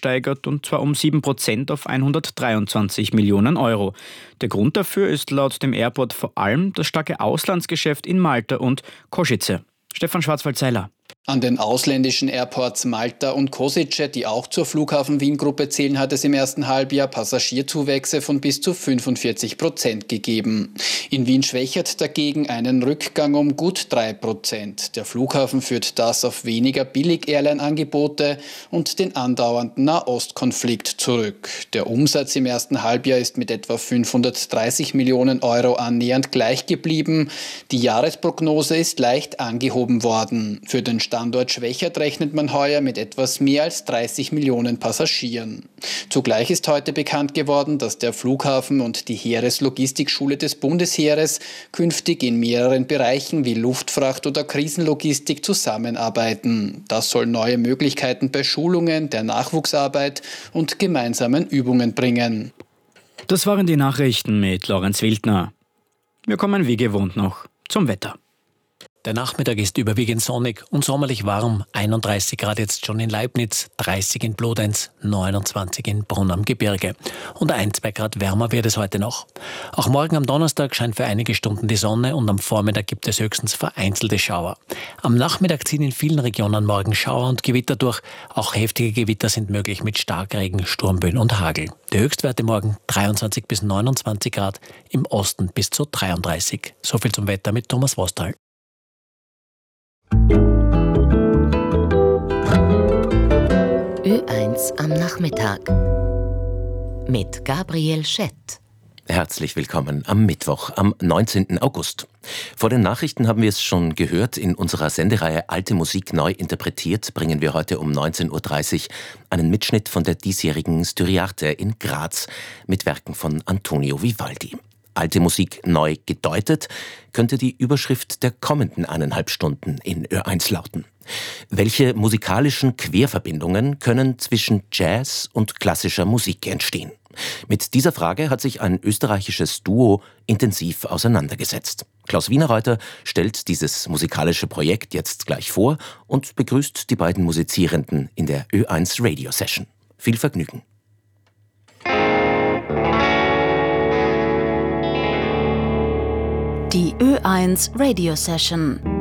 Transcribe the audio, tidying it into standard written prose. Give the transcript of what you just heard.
gesteigert, und zwar um 7% auf 123 Millionen Euro. Der Grund dafür ist laut dem Airport vor allem das starke Auslandsgeschäft in Malta und Košice. Stefan Schwarzwald-Seiler. An den ausländischen Airports Malta und Košice, die auch zur Flughafen Wien-Gruppe zählen, hat es im ersten Halbjahr Passagierzuwächse von bis zu 45% gegeben. In Wien schwächert dagegen einen Rückgang um gut 3%. Der Flughafen führt das auf weniger Billig-Airline-Angebote und den andauernden Nahostkonflikt zurück. Der Umsatz im ersten Halbjahr ist mit etwa 530 Millionen Euro annähernd gleich geblieben. Die Jahresprognose ist leicht angehoben worden. Für den Standort Schwächert rechnet man heuer mit etwas mehr als 30 Millionen Passagieren. Zugleich ist heute bekannt geworden, dass der Flughafen und die Heereslogistikschule des Bundesheeres künftig in mehreren Bereichen wie Luftfracht oder Krisenlogistik zusammenarbeiten. Das soll neue Möglichkeiten bei Schulungen, der Nachwuchsarbeit und gemeinsamen Übungen bringen. Das waren die Nachrichten mit Lorenz Wildner. Wir kommen wie gewohnt noch zum Wetter. Der Nachmittag ist überwiegend sonnig und sommerlich warm. 31 Grad jetzt schon in Leibniz, 30 in Bludenz, 29 in Brunn am Gebirge. Und 1-2 Grad wärmer wird es heute noch. Auch morgen am Donnerstag scheint für einige Stunden die Sonne und am Vormittag gibt es höchstens vereinzelte Schauer. Am Nachmittag ziehen in vielen Regionen morgen Schauer und Gewitter durch. Auch heftige Gewitter sind möglich mit Starkregen, Sturmböen und Hagel. Die Höchstwerte morgen 23 bis 29 Grad, im Osten bis zu 33. So viel zum Wetter mit Thomas Wostal. Ö1 am Nachmittag mit Gabriel Schett. Herzlich willkommen am Mittwoch, am 19. August. Vor den Nachrichten haben wir es schon gehört. In unserer Sendereihe Alte Musik neu interpretiert bringen wir heute um 19.30 Uhr einen Mitschnitt von der diesjährigen Styriarte in Graz mit Werken von Antonio Vivaldi. Alte Musik neu gedeutet, könnte die Überschrift der kommenden 1,5 Stunden in Ö1 lauten. Welche musikalischen Querverbindungen können zwischen Jazz und klassischer Musik entstehen? Mit dieser Frage hat sich ein österreichisches Duo intensiv auseinandergesetzt. Klaus Wienerreuter stellt dieses musikalische Projekt jetzt gleich vor und begrüßt die beiden Musizierenden in der Ö1 Radio Session. Viel Vergnügen. Die Ö1 Radio Session.